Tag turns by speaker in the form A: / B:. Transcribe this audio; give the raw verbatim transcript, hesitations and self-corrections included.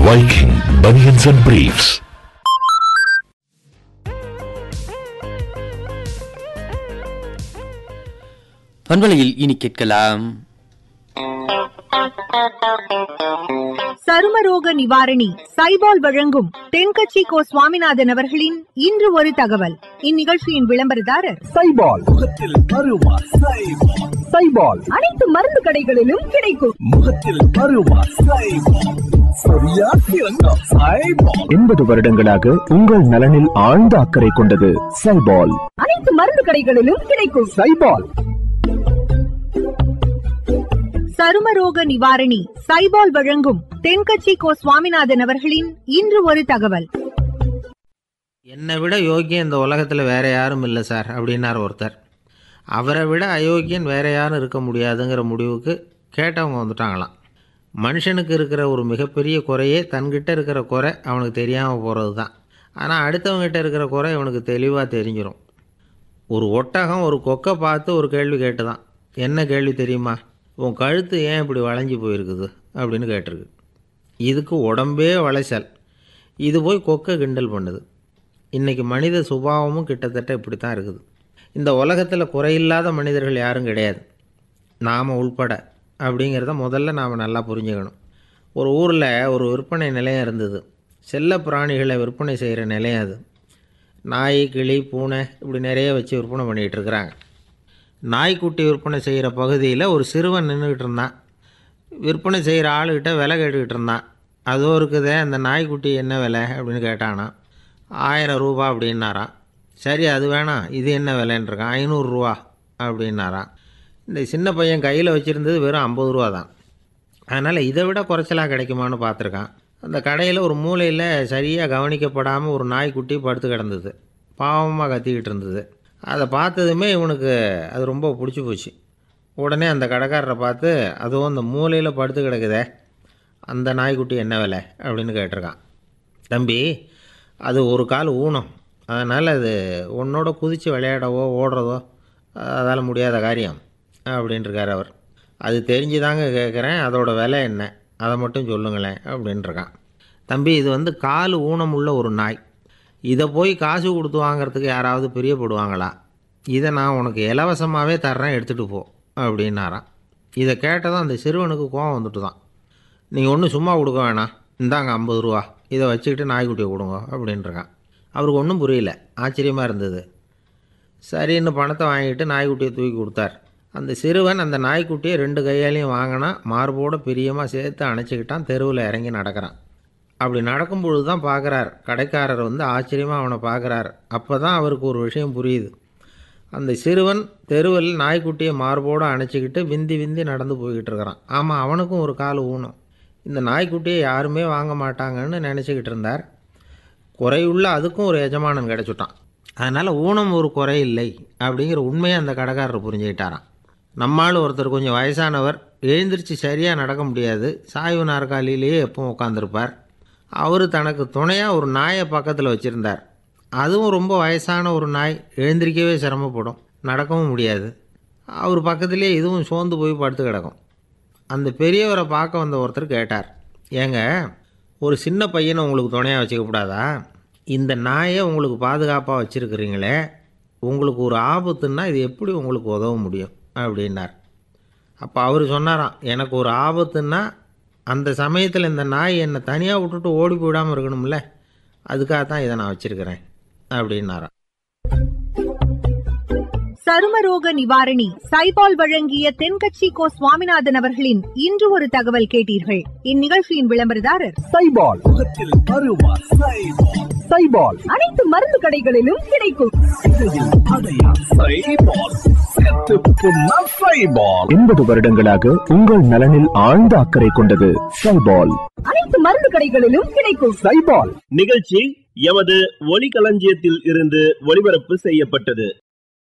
A: Viking Bunions and Briefs.
B: பண்பலையில் இனி கேட்கலாம்
C: சருமரோக நிவாரணி சைபால் வழங்கும் தென்கட்சி கோ சுவாமிநாதன் அவர்களின் இன்று ஒரு தகவல். இந்நிகழ்ச்சியின் விளம்பரதாரர்
D: சைபால். முகத்தில் பருவா சைபால். சைபால்
C: அனைத்து மருந்து கடைகளிலும் கிடைக்கும்.
D: முகத்தில் பருவா சைபால். சரியா சிறந்த சைபால். எண்பது வருடங்களாக உங்கள் நலனில் ஆழ்ந்த அக்கறை கொண்டது சைபால்.
C: அனைத்து மருந்து கடைகளிலும் கிடைக்கும்.
D: சைபால்.
C: சருமரோக நிவாரணி சைபால் வழங்கும் தென்கட்சி கோ சுவாமிநாதன் அவர்களின் இன்று ஒரு தகவல்.
E: என்னை விட யோக்கியம் இந்த உலகத்தில் வேற யாரும் இல்லை சார் அப்படின்னார் ஒருத்தர். அவரை விட அயோக்கியன் வேற யாரும் இருக்க முடியாதுங்கிற முடிவுக்கு கேட்டவங்க வந்துட்டாங்களாம். மனுஷனுக்கு இருக்கிற ஒரு மிகப்பெரிய குறையே தன்கிட்ட இருக்கிற குறை அவனுக்கு தெரியாமல் போகிறது தான். ஆனால் அடுத்தவங்ககிட்ட இருக்கிற குறை இவனுக்கு தெளிவாக தெரிஞ்சிடும். ஒரு ஒட்டகம் ஒரு கொக்கை பார்த்து ஒரு கேள்வி கேட்டு தான். என்ன கேள்வி தெரியுமா? உன் கழுத்து ஏன் இப்படி வளைஞ்சி போயிருக்குது அப்படின்னு கேட்டிருக்கு. இதுக்கு உடம்பே வளைச்சல். இது போய் கொக்கை கிண்டல் பண்ணுது. இன்றைக்கி மனித சுபாவமும் கிட்டத்தட்ட இப்படி தான் இருக்குது. இந்த உலகத்தில் குறையில்லாத மனிதர்கள் யாரும் கிடையாது, நாம் உள்பட. அப்படிங்கிறத முதல்ல நாம் நல்லா புரிஞ்சுக்கணும். ஒரு ஊரில் ஒரு விற்பனை நிலையம் இருந்தது. செல்ல பிராணிகளை விற்பனை செய்கிற நிலையம் அது. நாய், கிளி, பூனை இப்படி நிறைய வச்சு விற்பனை பண்ணிகிட்டு இருக்கிறாங்க. நாய்க்குட்டி விற்பனை செய்கிற பகுதியில் ஒரு சிறுவன் நின்றுக்கிட்டு இருந்தான். விற்பனை செய்கிற ஆளுக்கிட்ட விலை கேட்டுக்கிட்டு இருந்தான். அதோ இருக்குதே அந்த நாய்க்குட்டி என்ன விலை அப்படின்னு கேட்டானா. ஆயிரம் ரூபா அப்படின்னாரான். சரி அது வேணாம், இது என்ன விலைன்றிருக்கான். ஐநூறுரூவா அப்படின்னாரான். இந்த சின்ன பையன் கையில் வச்சுருந்தது வெறும் ஐம்பது ரூபா தான். அதனால் இதை விட குறைச்சலாக கிடைக்குமான்னு பார்த்துருக்கான். அந்த கடையில் ஒரு மூலையில் சரியாக கவனிக்கப்படாமல் ஒரு நாய்க்குட்டி படுத்து கிடந்தது. பாவமாக கத்திக்கிட்டு இருந்தது. அதை பார்த்ததுமே இவனுக்கு அது ரொம்ப பிடிச்சி போச்சு. உடனே அந்த கடைக்காரரை பார்த்து, அதுவும் அந்த மூலையில் படுத்து கிடக்குதே அந்த நாய்க்குட்டி என்ன விலை அப்படின்னு கேட்டிருக்கான். தம்பி, அது ஒரு கால் ஊனம், அதனால் அது உன்னோட குதித்து விளையாடவோ ஓடுறதோ அதால் முடியாத காரியம் அப்படின்ட்டுருக்கார் அவர். அது தெரிஞ்சு தாங்க கேட்குறேன், அதோட விலை என்ன அதை மட்டும் சொல்லுங்களேன் அப்படின்ட்டுருக்கான். தம்பி, இது வந்து கால் ஊனம் உள்ள ஒரு நாய். இதை போய் காசு கொடுத்து வாங்கிறதுக்கு யாராவது பிரியப்படுவாங்களா? இதை நான் உனக்கு இலவசமாகவே தர்றேன், எடுத்துகிட்டு போ அப்படின்னாரான். இதை கேட்டதான் அந்த சிறுவனுக்கு கோவம் வந்துட்டு தான். நீங்கள் ஒன்றும் சும்மா கொடுக்க வேணாம், இந்தாங்க ஐம்பது ரூபா, இதை வச்சுக்கிட்டு நாய்க்குட்டியை கொடுங்க அப்படின்ட்டுருக்கான். அவருக்கு ஒன்றும் புரியல, ஆச்சரியமாக இருந்தது. சரின்னு பணத்தை வாங்கிட்டு நாய்க்குட்டியை தூக்கி கொடுத்தார். அந்த சிறுவன் அந்த நாய்க்குட்டியை ரெண்டு கையாலையும் வாங்கினா, மார்போடு பிரியமாக சேர்த்து அணைச்சிக்கிட்டான். தெருவில் இறங்கி நடக்கிறான். அப்படி நடக்கும்பொழுது தான் பார்க்குறார், கடைக்காரர் வந்து ஆச்சரியமாக அவனை பார்க்குறார். அப்போ தான் அவருக்கு ஒரு விஷயம் புரியுது. அந்த சிறுவன் தெருவில் நாய்க்குட்டியை மார்போடு அணைச்சிக்கிட்டு விந்தி விந்தி நடந்து போய்கிட்டு இருக்கிறான். ஆமாம், அவனுக்கும் ஒரு கால் ஊனம். இந்த நாய்க்குட்டியை யாருமே வாங்க மாட்டாங்கன்னு நினச்சிக்கிட்டு இருந்தார். குறையுள்ள அதுக்கும் ஒரு எஜமானன் கிடச்சுட்டான். அதனால் ஊனம் ஒரு குறை இல்லை அப்படிங்கிற உண்மையை அந்த கடைக்காரர் புரிஞ்சுக்கிட்டாரான். நம்மால் ஒருத்தர் கொஞ்சம் வயசானவர், எழுந்திரிச்சு சரியாக நடக்க முடியாது, சாய்வு நாற்காலியிலேயே எப்பவும் உட்காந்துருப்பார். அவர் தனக்கு துணையாக ஒரு நாயை பக்கத்தில் வச்சுருந்தார். அதுவும் ரொம்ப வயசான ஒரு நாய், எழுந்திரிக்கவே சிரமப்படும், நடக்கவும் முடியாது. அவர் பக்கத்துலேயே இதுவும் சோர்ந்து போய் படுத்து கிடக்கும். அந்த பெரியவரை பார்க்க வந்த ஒருத்தர் கேட்டார், ஏங்க, ஒரு சின்ன பையனை உங்களுக்கு துணையாக வச்சுக்கப்படாதா? இந்த நாயை உங்களுக்கு பாதுகாப்பாக வச்சுருக்கிறீங்களே, உங்களுக்கு ஒரு ஆபத்துன்னா இது எப்படி உங்களுக்கு உதவ முடியும் அப்படின்னார். அப்போ அவர் சொன்னாராம், எனக்கு ஒரு ஆபத்துன்னா அந்த சமயத்தில் இந்த நாய் என்னை தனியாக விட்டுட்டு ஓடி போயிடாமல் இருக்கணும்ல, அதுக்காக தான் இதை நான் வச்சிருக்கிறேன் அப்படின்னாராம்.
C: சருமரோக நிவாரணி சைபால் வழங்கிய தென்கட்சி கோ சுவாமிநாதன் அவர்களின் இன்று ஒரு தகவல் கேட்டீர்கள். இந்நிகழ்ச்சியின் விளம்பரதாரர்
D: சைபால். முகத்தில் பருவா சைபால். சைபால்
C: அனைத்து மருந்து கடைகளிலும் கிடைக்கும்.
D: எண்பது வருடங்களாக உங்கள் நலனில் ஆழ்ந்த அக்கறை கொண்டது சைபால்.
C: அனைத்து மருந்து கடைகளிலும் கிடைக்கும்.
D: சைபால்.
F: நிகழ்ச்சி எமது ஒலிகளஞ்சியத்தில் இருந்து ஒளிபரப்பு செய்யப்பட்டது.